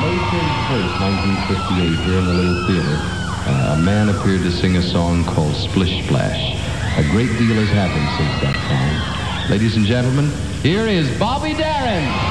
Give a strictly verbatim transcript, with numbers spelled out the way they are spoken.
thirty-first, nineteen fifty-eight, here in the Little Theater, uh, a man appeared to sing a song called Splish Splash. A great deal has happened since that time. Ladies and gentlemen, here is Bobby Darin.